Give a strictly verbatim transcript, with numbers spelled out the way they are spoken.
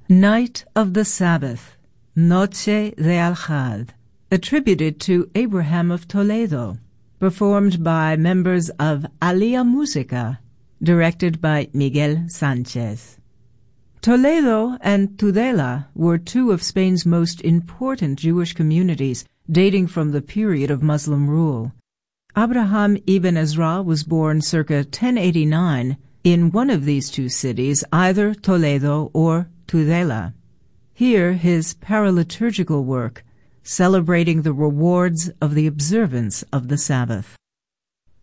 Night of the Sabbath, Noche de Al-Had, attributed to Abraham of Toledo, performed by members of Alia Musica, directed by Miguel Sanchez. Toledo and Tudela were two of Spain's most important Jewish communities dating from the period of Muslim rule. Abraham ibn Ezra was born circa ten eighty-nine in one of these two cities, either Toledo or Tudela. Here his paraliturgical work, celebrating the rewards of the observance of the Sabbath.